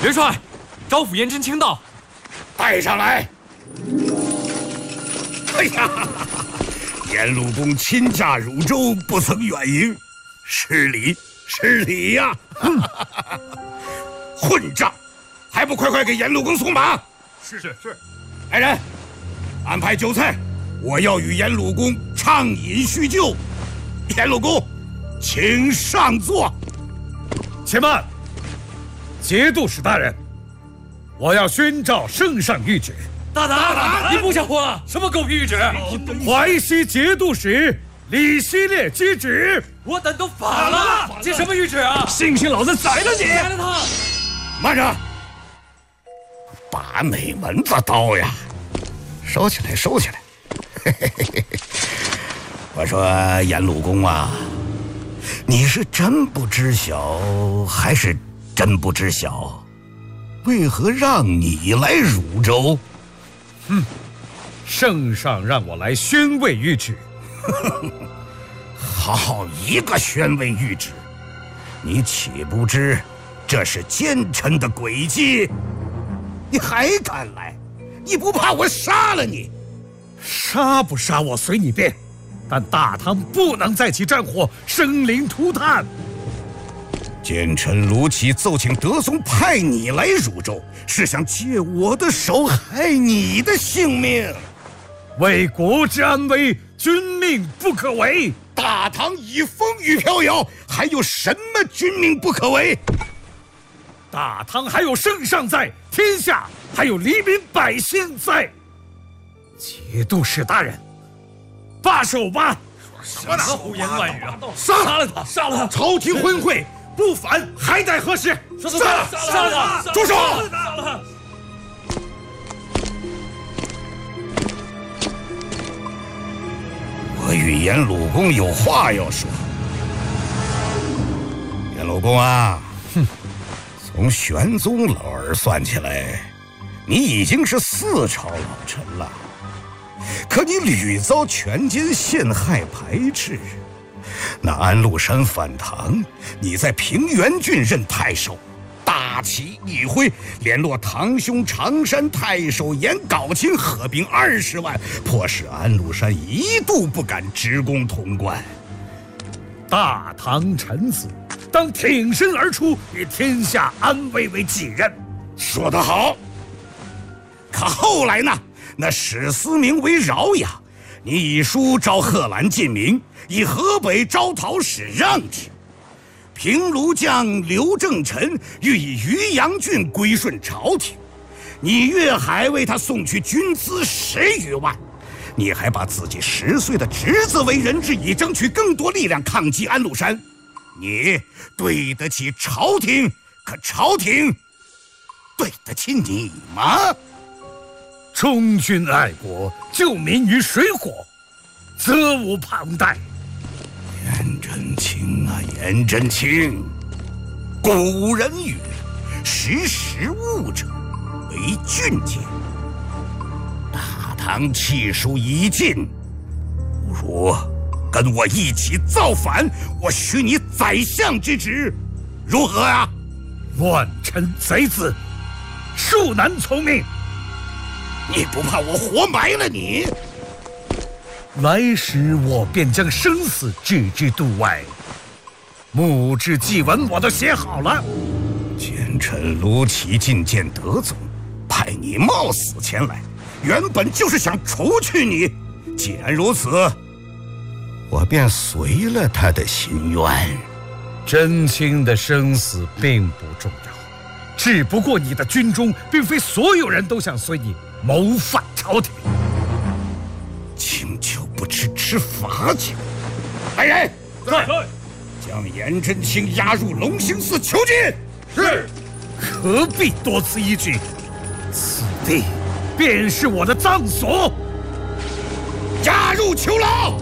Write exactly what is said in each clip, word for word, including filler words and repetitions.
元帅，招抚颜真卿到。 带上来。哎呀，颜鲁公亲驾汝州，不曾远迎，失礼失礼呀！混账，还不快快给颜鲁公送马！ 是是是。 来人，安排酒菜，我要与颜鲁公畅饮叙旧。颜鲁公，请上座。 且慢，节度使大人，我要宣召圣上谕旨。 大胆！你不想活？什么狗屁谕旨？ 淮西节度使李希烈接旨。 我等都反了，接什么谕旨啊？ 信不信老子宰了你！ 宰了他！ 慢着，把哪门子刀呀？收起来，收起来。嘿嘿嘿嘿。我说颜鲁公啊，你是真不知晓，还是真不知晓？为何让你来汝州？ 嗯，圣上让我来宣慰谕旨。 好一个宣慰谕旨！你岂不知这是奸臣的诡计？你还敢来？你不怕我杀了你？ 杀不杀我随你便，但大唐不能再起战火，生灵涂炭。 奸臣卢杞奏请德宗派你来汝州，是想借我的手害你的性命。 为国之安危，君命不可违。 大唐已风雨飘摇，还有什么君命不可违？ 大唐还有圣上在，天下还有黎民百姓在。节度使大人，罢手吧！ 什么胡言乱语啊！ 杀了他！杀了他！朝廷昏诲，不反还待何时？ 杀了他！杀了他！ 住手！ 杀了他！ 我与颜鲁公有话要说。颜鲁公啊，哼，从玄宗老儿算起来，你已经是四朝老臣了。可你屡遭权奸陷害排斥，那安禄山反唐，你在平原郡任太守，大旗一挥，联络堂兄常山太守颜杲卿，合兵二十万，迫使安禄山一度不敢直攻潼关。 大唐臣子当挺身而出，以天下安危为己任。 说得好。可后来呢？那史思明为饶牙，你以书召贺兰进明，以河北招讨使让之。平卢将刘正臣欲以渔阳郡归顺朝廷，你越海为他送去军资十余万，你还把自己十岁的侄子为人质，以争取更多力量抗击安禄山。你对得起朝廷，可朝廷对得起你吗？ 忠君爱国，救民于水火，责无旁贷。 颜真卿啊，颜真卿，古人语，识时务者为俊杰。大唐气数已尽，不如跟我一起造反，我许你宰相之职，如何啊？ 万臣贼子，恕难从命。 你不怕我活埋了你？ 来时我便将生死置之度外，墓志祭文我都写好了。 奸臣卢杞觐见德宗，派你冒死前来，原本就是想除去你。既然如此，我便随了他的心愿。 真卿的生死并不重要，只不过你的军中并非所有人都想随你谋反朝廷。 清酒不吃吃罚酒。来人， 在， 将颜真卿押入龙兴寺囚禁。 是。何必多此一举？此地便是我的葬所。 押入囚牢。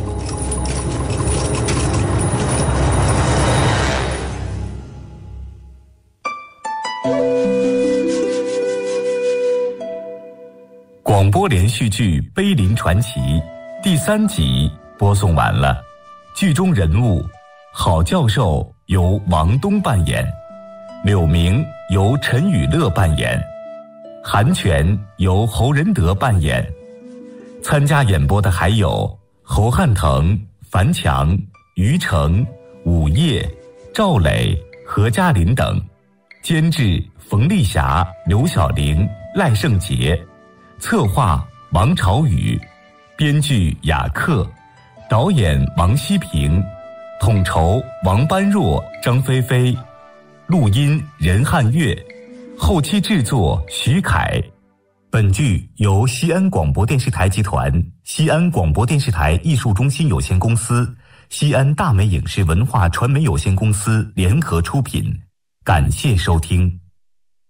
广播连续剧《碑林传奇》第三集播送完了，剧中人物郝教授由王东扮演，柳明由陈雨乐扮演，韩全由侯仁德扮演。参加演播的还有侯汉腾、樊强、于成、武业、赵磊、何嘉林等。监制冯丽霞、刘晓玲、赖胜杰，策划王朝宇，编剧雅克，导演王希平，统筹王般若、张菲菲，录音任汉月，后期制作徐凯。本剧由西安广播电视台集团、西安广播电视台艺术中心有限公司、西安大美影视文化传媒有限公司联合出品，感谢收听。